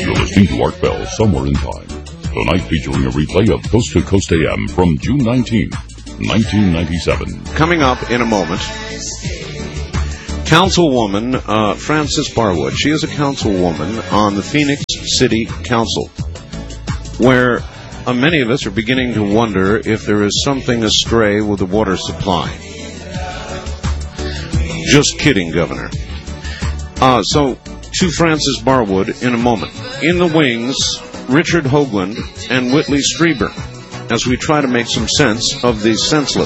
You're listening to Art Bell, Somewhere in Time. Tonight featuring a replay of Coast to Coast AM from June 19, 1997. Coming up in a moment, Councilwoman Frances Barwood. She is a councilwoman on the Phoenix City Council, where many of us are beginning to wonder if there is something astray with the water supply. Just kidding, Governor. So, to Frances Barwood in a moment. In the wings, Richard Hoagland and Whitley Strieber, as we try to make some sense of the senseless